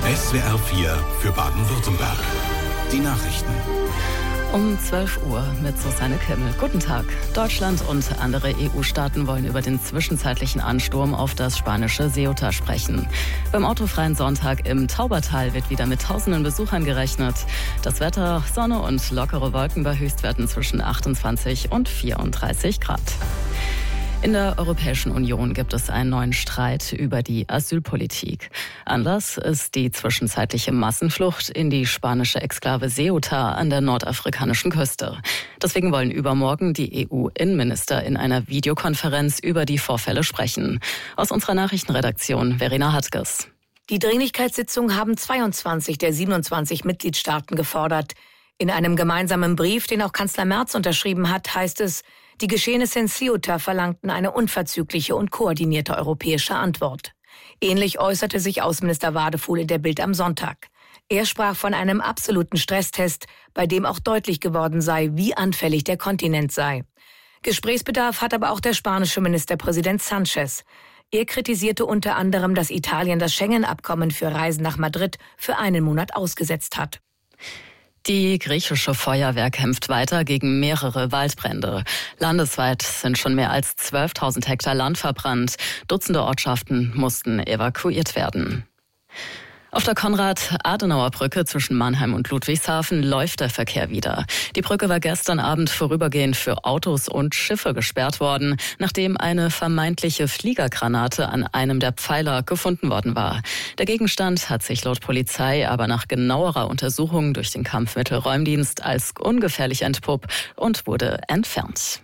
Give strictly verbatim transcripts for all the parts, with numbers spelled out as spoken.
S W R vier für Baden-Württemberg. Die Nachrichten. Um zwölf Uhr mit Susanne Kimmel. Guten Tag. Deutschland und andere E U-Staaten wollen über den zwischenzeitlichen Ansturm auf das spanische Ceuta sprechen. Beim autofreien Sonntag im Taubertal wird wieder mit tausenden Besuchern gerechnet. Das Wetter, Sonne und lockere Wolken bei Höchstwerten zwischen achtundzwanzig und vierunddreißig Grad. In der Europäischen Union gibt es einen neuen Streit über die Asylpolitik. Anlass ist die zwischenzeitliche Massenflucht in die spanische Exklave Ceuta an der nordafrikanischen Küste. Deswegen wollen übermorgen die E U-Innenminister in einer Videokonferenz über die Vorfälle sprechen. Aus unserer Nachrichtenredaktion Verena Hartges. Die Dringlichkeitssitzung haben zweiundzwanzig der siebenundzwanzig Mitgliedstaaten gefordert. In einem gemeinsamen Brief, den auch Kanzler Merz unterschrieben hat, heißt es, die Geschehnisse in Ceuta verlangten eine unverzügliche und koordinierte europäische Antwort. Ähnlich äußerte sich Außenminister Wadefuhl in der Bild am Sonntag. Er sprach von einem absoluten Stresstest, bei dem auch deutlich geworden sei, wie anfällig der Kontinent sei. Gesprächsbedarf hat aber auch der spanische Ministerpräsident Sánchez. Er kritisierte unter anderem, dass Italien das Schengen-Abkommen für Reisen nach Madrid für einen Monat ausgesetzt hat. Die griechische Feuerwehr kämpft weiter gegen mehrere Waldbrände. Landesweit sind schon mehr als zwölftausend Hektar Land verbrannt. Dutzende Ortschaften mussten evakuiert werden. Auf der Konrad-Adenauer-Brücke zwischen Mannheim und Ludwigshafen läuft der Verkehr wieder. Die Brücke war gestern Abend vorübergehend für Autos und Schiffe gesperrt worden, nachdem eine vermeintliche Fliegergranate an einem der Pfeiler gefunden worden war. Der Gegenstand hat sich laut Polizei aber nach genauerer Untersuchung durch den Kampfmittelräumdienst als ungefährlich entpuppt und wurde entfernt.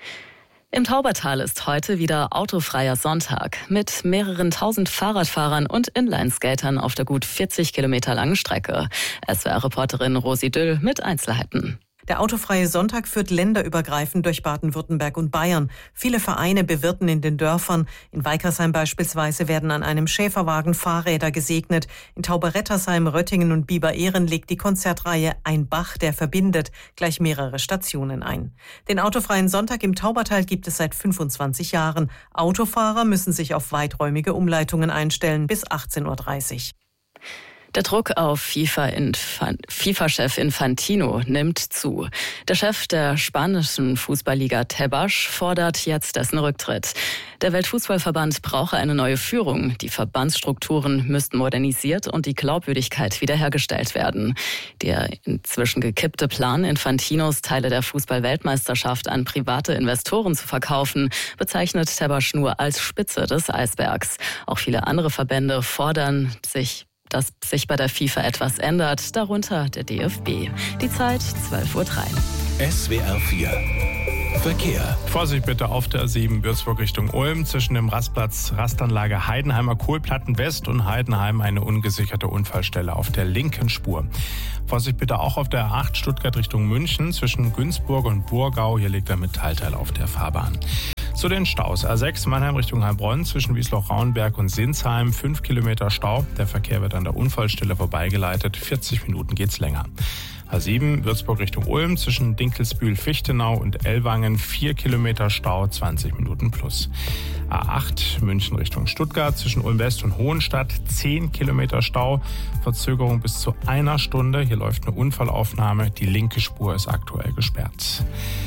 Im Taubertal ist heute wieder autofreier Sonntag mit mehreren tausend Fahrradfahrern und Inlineskatern auf der gut vierzig Kilometer langen Strecke. S W R-Reporterin Rosi Düll mit Einzelheiten. Der autofreie Sonntag führt länderübergreifend durch Baden-Württemberg und Bayern. Viele Vereine bewirten in den Dörfern. In Weikersheim beispielsweise werden an einem Schäferwagen Fahrräder gesegnet. In Tauberettersheim, Röttingen und Biber-Ehren legt die Konzertreihe Ein Bach, der verbindet gleich mehrere Stationen ein. Den autofreien Sonntag im Taubertal gibt es seit fünfundzwanzig Jahren. Autofahrer müssen sich auf weiträumige Umleitungen einstellen bis achtzehn Uhr dreißig. Der Druck auf FIFA-Chef Infantino nimmt zu. Der Chef der spanischen Fußballliga Tebas fordert jetzt dessen Rücktritt. Der Weltfußballverband brauche eine neue Führung. Die Verbandsstrukturen müssten modernisiert und die Glaubwürdigkeit wiederhergestellt werden. Der inzwischen gekippte Plan, Infantinos Teile der Fußball-Weltmeisterschaft an private Investoren zu verkaufen, bezeichnet Tebas nur als Spitze des Eisbergs. Auch viele andere Verbände fordern sich, dass sich bei der FIFA etwas ändert, darunter der D F B. Die Zeit zwölf Uhr drei. S W R vier Verkehr. Vorsicht bitte auf der sieben Würzburg Richtung Ulm. Zwischen dem Rastplatz Rastanlage Heidenheimer Kohlplatten West und Heidenheim eine ungesicherte Unfallstelle auf der linken Spur. Vorsicht bitte auch auf der acht Stuttgart Richtung München. Zwischen Günzburg und Burgau. Hier liegt ein Metallteil auf der Fahrbahn. Zu den Staus. A sechs Mannheim Richtung Heilbronn zwischen Wiesloch-Rauenberg und Sinsheim. fünf Kilometer Stau. Der Verkehr wird an der Unfallstelle vorbeigeleitet. vierzig Minuten geht's länger. A sieben Würzburg Richtung Ulm zwischen Dinkelsbühl-Fichtenau und Ellwangen. vier Kilometer Stau, zwanzig Minuten plus. A acht München Richtung Stuttgart zwischen Ulm West und Hohenstadt. zehn Kilometer Stau. Verzögerung bis zu einer Stunde. Hier läuft eine Unfallaufnahme. Die linke Spur ist aktuell gesperrt.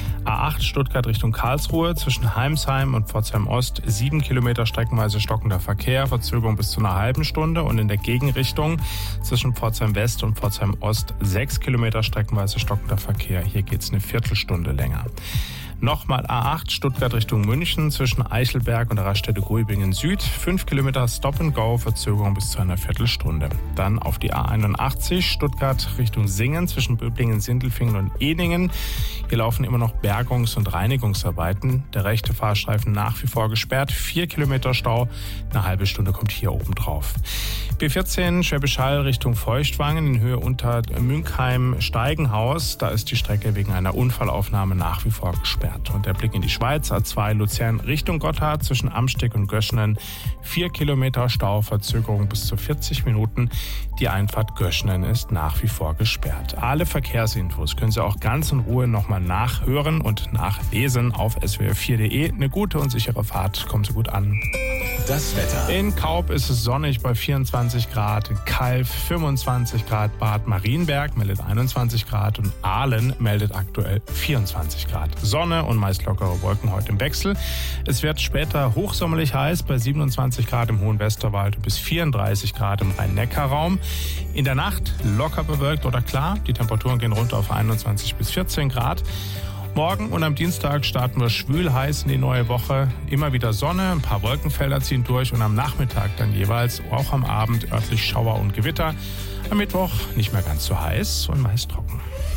A acht Stuttgart Richtung Karlsruhe zwischen Heimsheim und Pforzheim Ost sieben Kilometer streckenweise stockender Verkehr, Verzögerung bis zu einer halben Stunde und in der Gegenrichtung zwischen Pforzheim West und Pforzheim Ost sechs Kilometer streckenweise stockender Verkehr. Hier geht's eine Viertelstunde länger. Nochmal A acht Stuttgart Richtung München zwischen Eichelberg und der Raststätte Guibingen Süd. fünf Kilometer Stop and Go, Verzögerung bis zu einer Viertelstunde. Dann auf die A einundachtzig Stuttgart Richtung Singen zwischen Böblingen, Sindelfingen und Ehningen. Hier laufen immer noch Bergungs- und Reinigungsarbeiten. Der rechte Fahrstreifen nach wie vor gesperrt. vier Kilometer Stau, eine halbe Stunde kommt hier oben drauf. B vierzehn Schwäbisch Hall Richtung Feuchtwangen in Höhe unter Münkheim-Steigenhaus. Da ist die Strecke wegen einer Unfallaufnahme nach wie vor gesperrt. Und der Blick in die Schweiz, A zwei Luzern Richtung Gotthard zwischen Amsteg und Göschenen. vier Kilometer Stau, Verzögerung bis zu vierzig Minuten. Die Einfahrt Göschenen ist nach wie vor gesperrt. Alle Verkehrsinfos können Sie auch ganz in Ruhe nochmal nachhören und nachlesen auf s w r vier punkt d e. Eine gute und sichere Fahrt. Kommen Sie gut an. Das Wetter. In Kaub ist es sonnig bei vierundzwanzig vierundzwanzig Grad, in Calw fünfundzwanzig Grad, Bad Marienberg meldet einundzwanzig Grad und Aalen meldet aktuell vierundzwanzig Grad. Sonne und meist lockere Wolken heute im Wechsel. Es wird später hochsommerlich heiß bei siebenundzwanzig Grad im hohen Westerwald bis vierunddreißig Grad im Rhein-Neckar-Raum. In der Nacht locker bewölkt oder klar. Die Temperaturen gehen runter auf einundzwanzig bis vierzehn Grad. Morgen und am Dienstag starten wir schwül heiß in die neue Woche. Immer wieder Sonne, ein paar Wolkenfelder ziehen durch und am Nachmittag dann jeweils, auch am Abend, örtlich Schauer und Gewitter. Am Mittwoch nicht mehr ganz so heiß und meist trocken.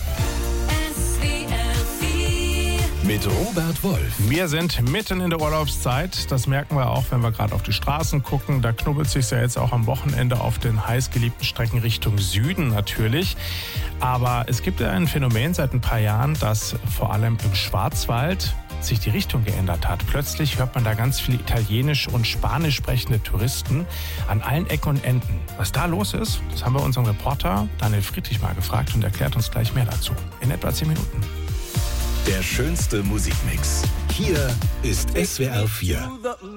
Mit Robert Wolf. Wir sind mitten in der Urlaubszeit. Das merken wir auch, wenn wir gerade auf die Straßen gucken. Da knubbelt sich ja jetzt auch am Wochenende auf den heißgeliebten Strecken Richtung Süden natürlich. Aber es gibt ja ein Phänomen seit ein paar Jahren, dass vor allem im Schwarzwald sich die Richtung geändert hat. Plötzlich hört man da ganz viele italienisch und spanisch sprechende Touristen an allen Ecken und Enden. Was da los ist, das haben wir unseren Reporter Daniel Friedrich mal gefragt und erklärt uns gleich mehr dazu. In etwa zehn Minuten. Der schönste Musikmix. Hier ist S W R vier.